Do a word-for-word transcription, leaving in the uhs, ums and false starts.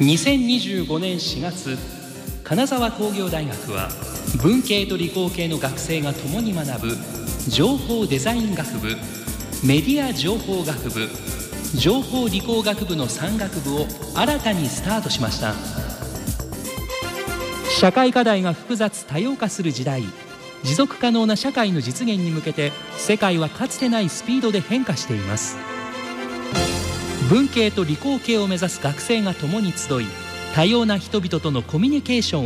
にせんにじゅうごねんしがつ、金沢工業大学は文系と理工系の学生が共に学ぶ情報デザイン学部、メディア情報学部、情報理工学部のさん学部を新たにスタートしました。社会課題が複雑多様化する時代、持続可能な社会の実現に向けて世界はかつてないスピードで変化しています。文系と理工系を目指す学生が共に集い、多様な人々とのコミュニケーション